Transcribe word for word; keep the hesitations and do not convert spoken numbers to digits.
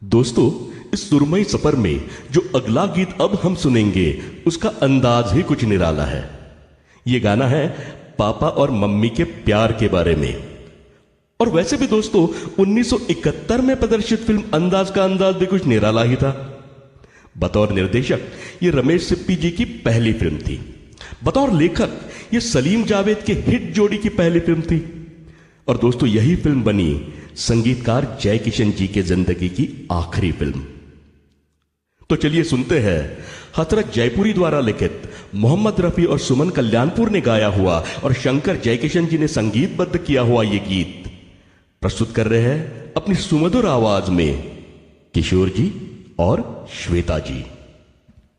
दोस्तों, इस सुरमई सफर में जो अगला गीत अब हम सुनेंगे उसका अंदाज ही कुछ निराला है। ये गाना है पापा और मम्मी के प्यार के बारे में। और वैसे भी दोस्तों, उन्नीस सौ इकहत्तर में प्रदर्शित फिल्म अंदाज का अंदाज भी कुछ निराला ही था। बतौर निर्देशक ये रमेश सिप्पी जी की पहली फिल्म थी। बतौर लेखक ये सलीम जावेद के हिट जोड़ी की पहली फिल्म थी। और दोस्तों, यही फिल्म बनी संगीतकार जय किशन जी के जिंदगी की आखिरी फिल्म। तो चलिए सुनते हैं हसरत जयपुरी द्वारा लिखित, मोहम्मद रफी और सुमन कल्याणपुर ने गाया हुआ और शंकर जयकिशन जी ने संगीतबद्ध किया हुआ ये गीत प्रस्तुत कर रहे हैं अपनी सुमधुर आवाज में किशोर जी और श्वेता जी।